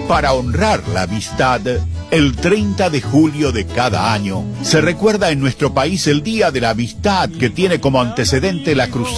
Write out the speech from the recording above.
Para honrar la amistad, el 30 de julio de cada año se recuerda en nuestro país el Día de la Amistad, que tiene como antecedente la cruzada